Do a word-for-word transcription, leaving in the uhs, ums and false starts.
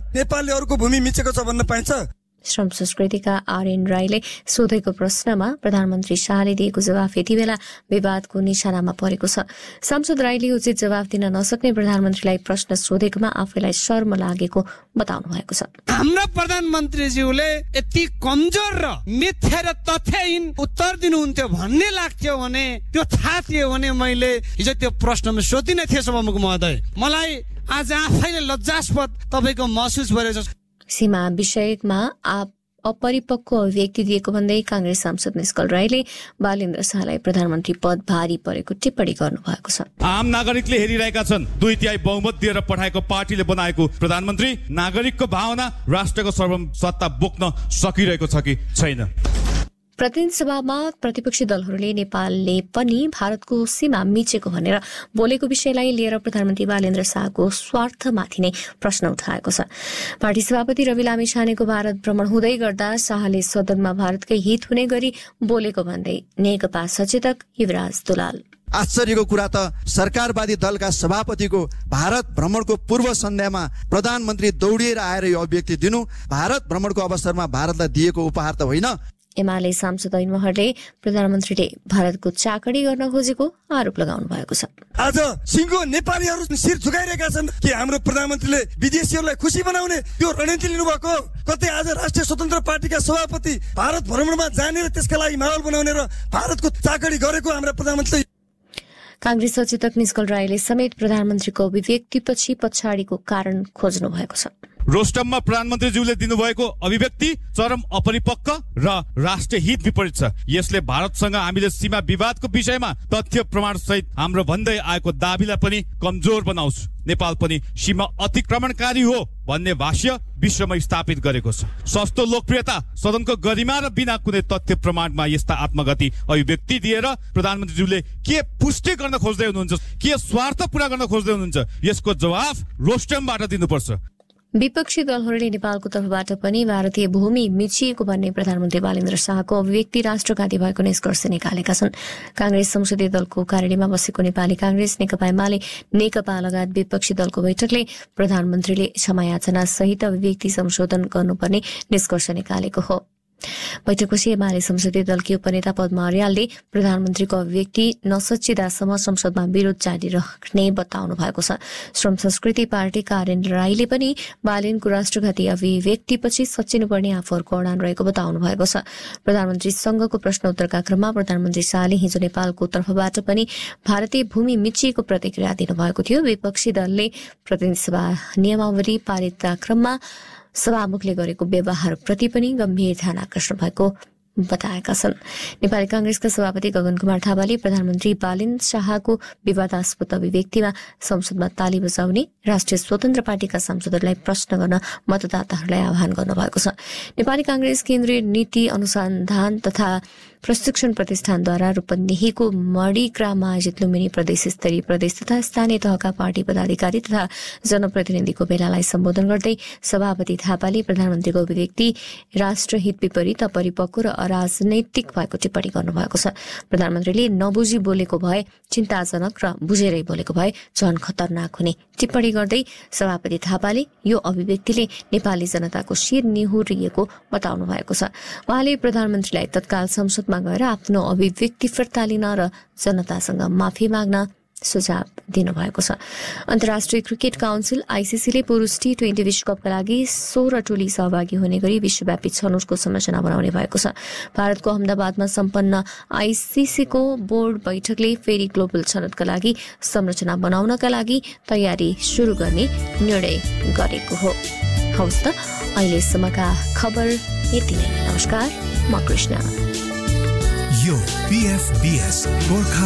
नेपालले अरूको भूमि मिचेको छ भन्न पाइन्छ? श्रम संस्कृतिका आरएन राईले सोधेको प्रश्नमा प्रधानमन्त्री शाहले दिएको जवाफ यति बेला विवादको निशानामा परेको छ। सांसद राईले उचित जवाफ दिन नसक्ने प्रधानमन्त्रीलाई प्रश्न सोधेकोमा आफैलाई शर्म लागेको बताउनु भएको छ। हाम्रो प्रधानमन्त्रीज्यूले यति कमजोर र मिथ्या र तथ्यहीन उत्तर दिनुहुन्थ्यो भन्ने लाग्थ्यो भने, त्यो थाहा थियो भने मैले हिजो त्यो प्रश्नमा सोधिनै थिएँ सभामुख महोदय। मलाई आज आफैले लज्जास्पद तपाईँको महसुस भइरहेछ। सीमा विषयमा आप अपरिपक्व अभिव्यक्ति दिएको भन्दै कांग्रेस सांसद निष्कल राईले बालेन्द्र शाहलाई प्रधानमन्त्री पद भारी परेको टिप्पणी गर्नु भएको छ। आम नागरिकले हेरिरहेका छन्, दुई तिहाई बहुमत दिएर पठाएको पार्टीले बनाएको प्रधानमन्त्री नागरिकको भावना, राष्ट्रको सर्वसत्ता बोक्न सकिरहेको छ कि छैन। प्रतिनिधि सभामा प्रतिपक्षी दलहरूले नेपालले पनि भारतको सीमा मिचेको भनेर बोलेको विषयलाई लिएर प्रधानमन्त्री बालेन्द्र शाहको स्वार्थमाथि नै प्रश्न उठाएको छ। पार्टी सभापति रवि लामिछानेको भारत भ्रमण हुँदै गर्दा शाहले सदनमा भारतकै हित हुने गरी बोलेको भन्दै नेकपा सचेतक युवराज दुलाल। आश्चर्यको कुरा त सरकारवादी दलका सभापतिको भारत भ्रमणको पूर्व सन्ध्यामा प्रधानमन्त्री दौडिएर आएर यो अभिव्यक्ति दिनु भारत भ्रमणको अवसरमा भारतलाई दिएको उपहार त होइन। एमाले सांसद ऐनमहरले प्रधानमन्त्रीले भारतको चाकडी गर्न खोजेको आरोप लगाउनु भएको छ। आज सिंहको नेपालीहरू शिर झुकाइरहेका छन् कि हाम्रो प्रधानमन्त्रीले विदेशीहरूलाई खुसी बनाउने त्यो रणनीति लिनुभएको। कतै आज राष्ट्रिय स्वतन्त्र पार्टीका सभापति भारत भ्रमणमा जाने र त्यसका लागि माहौल बनाउने र भारतको चाकडी गरेको हाम्रो प्रधानमन्त्रीले। कांग्रेस सचेतक निष्कल राईले समेत प्रधानमन्त्रीको अभिव्यक्तिपछि पछाडिको कारण खोज्नु भएको छ। रोस्टममा प्रधानमन्त्रीज्यूले दिनुभएको अभिव्यक्ति चरम अपरिपक्व र राष्ट्रिय हित विपरीत छ। यसले भारतसँग हामीले सीमा विवादको विषयमा तथ्य प्रमाण सहित हाम्रो भन्दै आएको दाबीलाई पनि कमजोर बनाउँछ। नेपाल पनि सीमा अतिक्रमणकारी हो भन्ने भाष्य विश्वमा स्थापित गरेको छ। सस्तो लोकप्रियता, सदनको गरिमा र बिना कुनै तथ्य प्रमाणमा यस्ता आत्मघाती अभिव्यक्ति दिएर प्रधानमन्त्रीज्यूले के पुष्टि गर्न खोज्दै हुनुहुन्छ, के स्वार्थ पूरा गर्न खोज्दै हुनुहुन्छ, यसको जवाफ रोस्टमबाट दिनुपर्छ। विपक्षी दलहरूले नेपालको तर्फबाट पनि भारतीय भूमि मिचिएको भन्ने प्रधानमन्त्री बालेन्द्र शाहको अभिव्यक्ति राष्ट्रघाती भएको निष्कर्ष निकालेका छन्। कांग्रेस संसदीय दलको कार्यालयमा बसेको नेपाली कांग्रेस, नेकपा एमाले, नेकपा लगायत विपक्षी दलको बैठकले प्रधानमन्त्रीले क्षमायाचना सहित अभिव्यक्ति संशोधन गर्नुपर्ने निष्कर्ष निकालेको हो। बैठकपछि एमाले संसदीय दलकी उपनेता पद्मा अर्यालले प्रधानमन्त्रीको अभिव्यक्ति नसच्चिदासम्म संसदमा विरोध जारी राख्ने बताउनु भएको छ। श्रम संस्कृति पार्टीका आरएन राईले पनि बालेनको राष्ट्रघाती अभिव्यक्तिपछि सच्चिनुपर्ने आफूहरूको अडान रहेको बताउनु भएको छ। प्रधानमन्त्रीसँगको प्रश्नोत्तरका क्रममा प्रधानमन्त्री शाहले हिजो नेपालको तर्फबाट पनि भारतीय भूमि मिचिएको प्रतिक्रिया दिनुभएको थियो। विपक्षी दलले प्रतिनिधि सभा नियमावली पारितका क्रममा सभामुखले गरेको व्यवहारप्रति पनि गम्भीर ध्यान आकर्षण भएको बताएका छन्। नेपाली कांग्रेसका सभापति गगन कुमार थापाले प्रधानमन्त्री बालेन्द्र शाहको विवादास्पद अभिव्यक्तिमा संसदमा ताली बजाउने राष्ट्रिय स्वतन्त्र पार्टीका सांसदहरूलाई प्रश्न गर्न मतदाताहरूलाई आह्वान गर्नुभएको छ। नेपाली कांग्रेस केन्द्रीय नीति अनुसन्धान तथा प्रशिक्षण प्रतिष्ठानद्वारा रूपन्देहीको मणिग्राममा आयोजित लुम्बिनी प्रदेश स्तरीय प्रदेश तथा स्थानीय तहका पार्टी पदाधिकारी तथा जनप्रतिनिधिको भेलालाई सम्बोधन गर्दै सभापति थापाले प्रधानमन्त्रीको अभिव्यक्ति राष्ट्रहित विपरीत अपरिपक्व र अराजनैतिक भएको टिप्पणी गर्नुभएको छ। प्रधानमन्त्रीले नबुझी बोलेको भए चिन्ताजनक र बुझेरै बोलेको भए झन खतरनाक हुने टिप्पणी गर्दै सभापति थापाले यो अभिव्यक्तिले नेपाली जनताको शिर निहुरिएको बताउनु भएको छ। उहाँले प्रधानमन्त्रीलाई तत्काल संसद मा गएर आफ्नो अभिव्यक्ति फिर्ता लिन र जनतासँग माफी माग्न सुझाव दिनुभएको छ। अन्तर्राष्ट्रिय क्रिकेट काउन्सिल आईसीसीले पुरुष टी ट्वेन्टी विश्वकपका लागि सोह्र टोली सहभागी हुने गरी विश्वव्यापी छनौटको संरचना बनाउने भएको छ। भारतको अहमदाबादमा सम्पन्न आईसीसीको बोर्ड बैठकले फेरि ग्लोबल छनौटका लागि संरचना बनाउनका लागि तयारी सुरु गर्ने निर्णय गरेको हो। हवस् त अहिलेसम्मका खबर यति नै। नमस्कार, म कृष्ण। यो पीएफबीएस गोर्खा